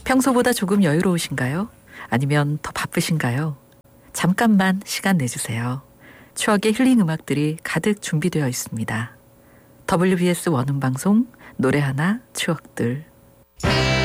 평소보다 조금 여유로우신가요? 아니면 더 바쁘신가요? 잠깐만 시간 내주세요. 추억의 힐링 음악들이 가득 준비되어 있습니다. WBS 원음방송 노래 하나 추억들.